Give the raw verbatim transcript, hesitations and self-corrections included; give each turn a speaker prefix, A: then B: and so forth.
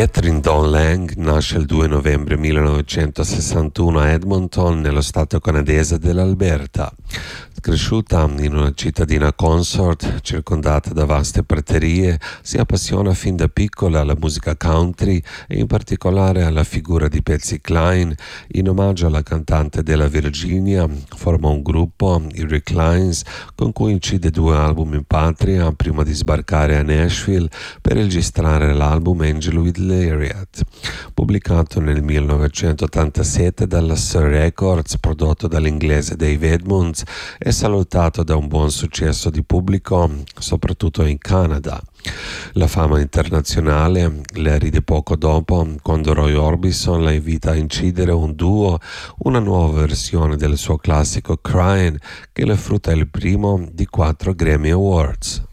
A: Catherine Dawn Lang nasce il due novembre millenovecentosessantuno a Edmonton, nello stato canadese dell'Alberta. Cresciuta in una cittadina consort circondata da vaste praterie, si appassiona fin da piccola alla musica country e in particolare alla figura di Patsy Cline. In omaggio alla cantante della Virginia forma un gruppo, i Reclines, con cui incide due album in patria prima di sbarcare a Nashville per registrare l'album Angel with Lariat, pubblicato nel millenovecentottantasette dalla Sir Records, prodotto dall'inglese Dave Edmunds e salutato da un buon successo di pubblico, soprattutto in Canada. La fama internazionale le ride poco dopo, quando Roy Orbison la invita a incidere un duo, una nuova versione del suo classico Crying, che le frutta il primo di quattro Grammy Awards.